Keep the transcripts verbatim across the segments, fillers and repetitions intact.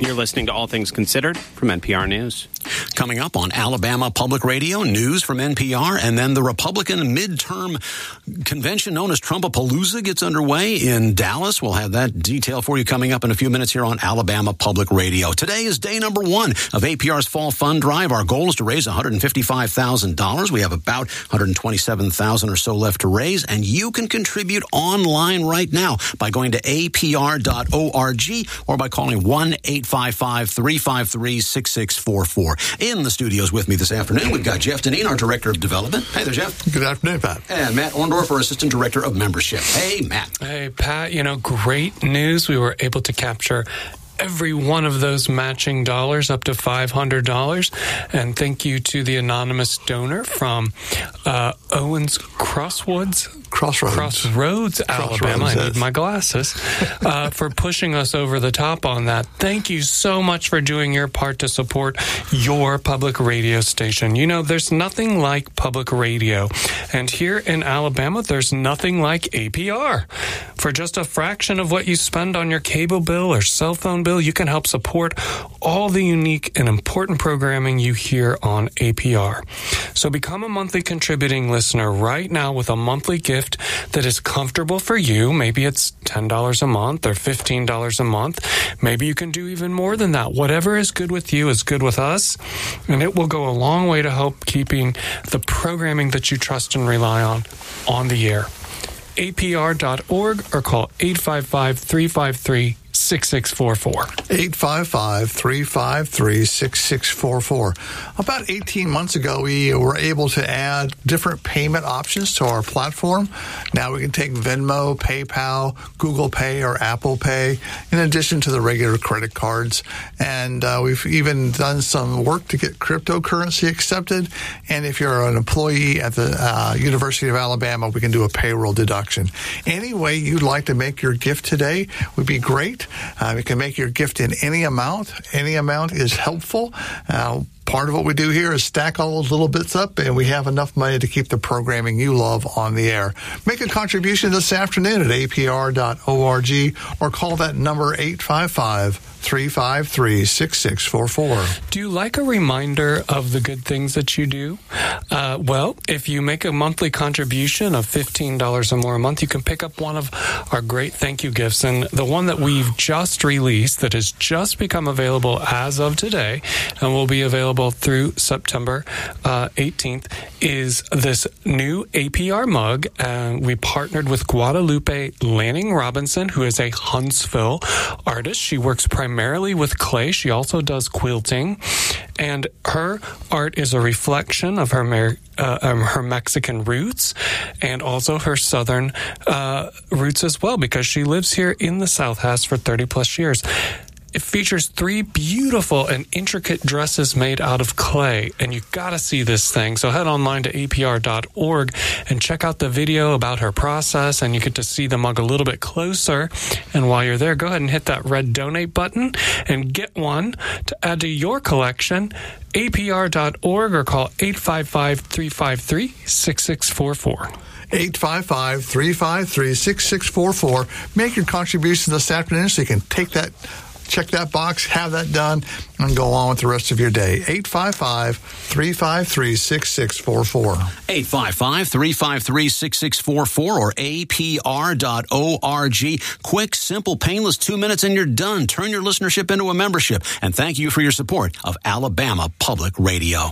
You're listening to All Things Considered from N P R News. Coming up on Alabama Public Radio, news from N P R, and then the Republican midterm convention known as Trumpapalooza gets underway in Dallas. We'll have that detail for you coming up in a few minutes here on Alabama Public Radio. Today is day number one of A P R's Fall Fund Drive. Our goal is to raise one hundred fifty-five thousand dollars. We have about one hundred twenty-seven thousand dollars or so left to raise, and you can contribute online right now by going to A P R dot org or by calling one eight five five, three five three, six six four four. In the studios with me this afternoon, we've got Jeff Deneen, our Director of Development. Hey there, Jeff. Good afternoon, Pat. And Matt Orndorff, our Assistant Director of Membership. Hey, Matt. Hey, Pat. You know, great news. We were able to capture every one of those matching dollars up to five hundred dollars. And thank you to the anonymous donor from uh, Owens Crosswoods. Crossroads. Crossroads, Alabama. Crossroads, I yes. need my glasses. Uh, for pushing us over the top on that. Thank you so much for doing your part to support your public radio station. You know, there's nothing like public radio. And here in Alabama, there's nothing like A P R. For just a fraction of what you spend on your cable bill or cell phone bill, you can help support all the unique and important programming you hear on A P R. So become a monthly contributing listener right now with a monthly gift that is comfortable for you. Maybe it's ten dollars a month or fifteen dollars a month. Maybe you can do even more than that. Whatever is good with you is good with us, and it will go a long way to help keeping the programming that you trust and rely on on the air. A P R dot org or call eight five five, three five three, six six four four. eight five five, three five three, six six four four. About eighteen months ago, we were able to add different payment options to our platform. Now we can take Venmo, PayPal, Google Pay, or Apple Pay, in addition to the regular credit cards. And uh, we've even done some work to get cryptocurrency accepted. And if you're an employee at the uh, University of Alabama, we can do a payroll deduction. Any way you'd like to make your gift today would be great. Uh, you can make your gift in any amount. Any amount is helpful. Uh, part of what we do here is stack all those little bits up, and we have enough money to keep the programming you love on the air. Make a contribution this afternoon at A P R dot org or call that number eight five five, three five three, six six four four. Do you like a reminder of the good things that you do? Uh, well, if you make a monthly contribution of fifteen dollars or more a month, you can pick up one of our great thank you gifts. And the one that we've just released that has just become available as of today and will be available through September uh, eighteenth is this new A P R mug. Uh, we partnered with Guadalupe Lanning Robinson, who is a Huntsville artist. She works primarily with clay. She also does quilting. And her art is a reflection of her Mer- uh, um, her Mexican roots and also her Southern uh, roots as well, because she lives here in the South, has for thirty plus years. It features three beautiful and intricate dresses made out of clay, and you've got to see this thing. So head online to A P R dot org and check out the video about her process, and you get to see the mug a little bit closer. And while you're there, go ahead and hit that red donate button and get one to add to your collection. A P R dot org or call eight five five, three five three, six six four four. eight five five, three five three, six six four four. Make your contribution this afternoon so you can take that, check that box, have that done, and go on with the rest of your day. eight five five, three five three, six six four four. eight five five, three five three, six six four four or A P R dot org. Quick, simple, painless, two minutes and you're done. Turn your listenership into a membership. And thank you for your support of Alabama Public Radio.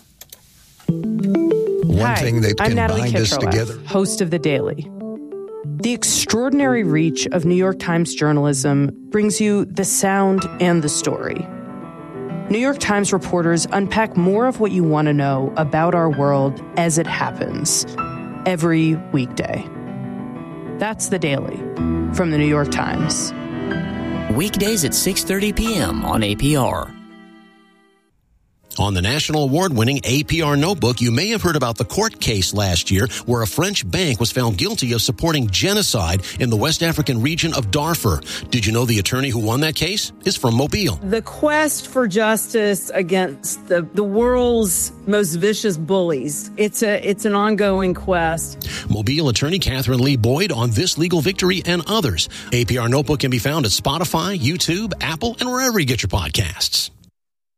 One Hi, thing that I'm can Natalie bind us Kitrow, together. host of The Daily. The extraordinary reach of New York Times journalism brings you the sound and the story. New York Times reporters unpack more of what you want to know about our world as it happens every weekday. That's The Daily from the New York Times. Weekdays at six thirty p.m. on A P R. On the national award-winning A P R Notebook, you may have heard about the court case last year where a French bank was found guilty of supporting genocide in the West African region of Darfur. Did you know the attorney who won that case is from Mobile? The quest for justice against the, the world's most vicious bullies. It's a it's an ongoing quest. Mobile attorney Catherine Lee Boyd on this legal victory and others. A P R Notebook can be found at Spotify, YouTube, Apple, and wherever you get your podcasts.